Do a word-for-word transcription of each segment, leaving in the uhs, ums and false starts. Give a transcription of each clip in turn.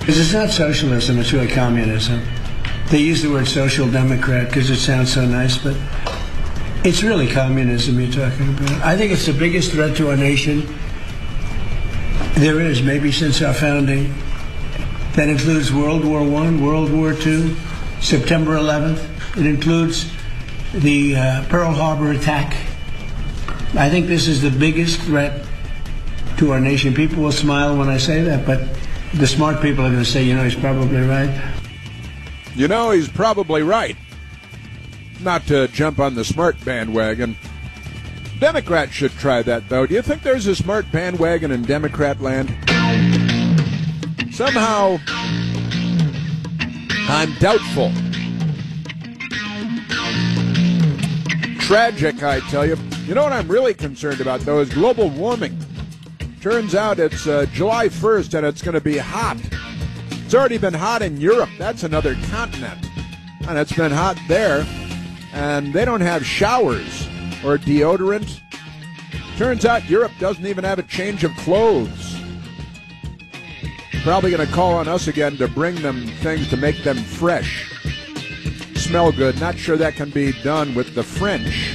Because it's not socialism, it's really communism. They use the word social democrat because it sounds so nice, but it's really communism you're talking about. I think it's the biggest threat to our nation there is, maybe since our founding. That includes World War One, World War Two, September eleventh. It includes the uh, Pearl Harbor attack. I think this is the biggest threat to our nation. People will smile when I say that, but the smart people are going to say, you know, he's probably right. You know, he's probably right. Not to jump on the smart bandwagon. Democrats should try that, though. Do you think there's a smart bandwagon in Democrat land? Somehow, I'm doubtful. Tragic, I tell you. You know what I'm really concerned about, though, is global warming. Turns out it's uh, July first, and it's going to be hot. It's already been hot in Europe. That's another continent. And it's been hot there. And they don't have showers or deodorant. Turns out Europe doesn't even have a change of clothes. Probably going to call on us again to bring them things to make them fresh. Smell good. Not sure that can be done with the French.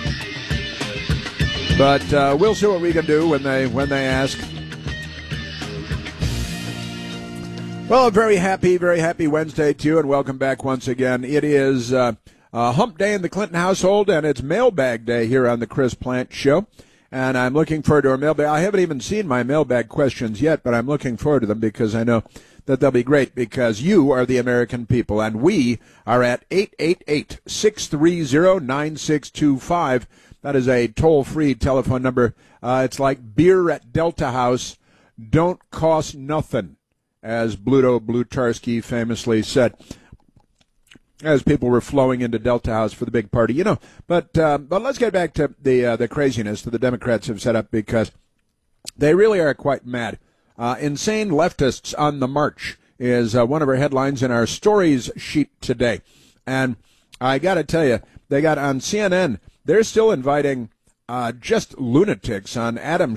But uh, we'll see what we can do when they when they ask. Well, a very happy, very happy Wednesday to you, and welcome back once again. It is uh, uh, Hump Day in the Clinton household, and it's Mailbag Day here on the Chris Plant Show. And I'm looking forward to our mailbag. I haven't even seen my mailbag questions yet, but I'm looking forward to them because I know that they'll be great because you are the American people, and we are at eight eight eight, six three zero, nine six two five. That is a toll-free telephone number. Uh, it's like beer at Delta House. Don't cost nothing, as Bluto Blutarski famously said, as people were flowing into Delta House for the big party, you know. But uh, but let's get back to the uh, the craziness that the Democrats have set up because they really are quite mad. Uh, insane leftists on the march is uh, one of our headlines in our stories sheet today. And I got to tell you, they got on C N N, they're still inviting uh, just lunatics on Adam